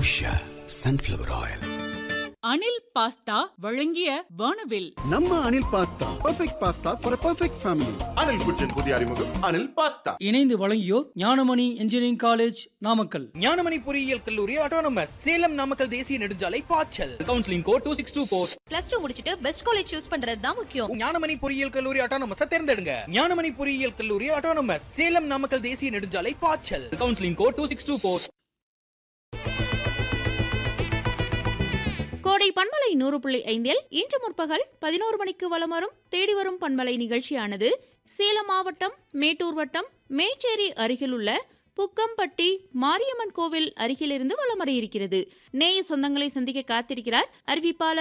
Usha sunflower oil. Anil pasta வழங்கிய வானவில். நம்ம Anil pasta perfect pasta for perfect family. Anil குச்சின் புதிய அறிமுகம் அனில் பாஸ்தா. இணைந்து வழங்கியோர் ஞானமணி இன்ஜினியரிங் காலேஜ் நாமக்கல், ஞானமணி பொறியியல் கல்லூரி ஆட்டோனமஸ் சேலம் நாமக்கல் தேசிய நெடுஞ்சாலை பாய்ச்சல். Counselling code 2624. +2 முடிச்சிட்டு பெஸ்ட் காலேஜ் சூஸ் பண்றது தான் முக்கியம். ஞானமணி பொறியியல் கல்லூரி ஆட்டோனமஸ் தேர்ந்தெடுங்க. ஞானமணி பொறியியல் கல்லூரி ஆட்டோனமஸ் சேலம் நாமக்கல் தேசிய நெடுஞ்சாலை பாய்ச்சல். Counselling code 2624. கோடை பண்பலை 100.5 இன்று முற்பகல் 11 மணிக்கு வலம் வரும் தேடி வரும் பண்பலை நிகழ்ச்சியானது சேலம் மாவட்டம் மேட்டூர் வட்டம் மேச்சேரி அருகிலுள்ள புக்கம்பட்டி மாரியம்மன் கோவில் அருகிலிருந்து வலம் வர இருக்கிறது. நேய சொந்தங்களை சந்திக்க காத்திருக்கிறார் அறிவிப்பாளர்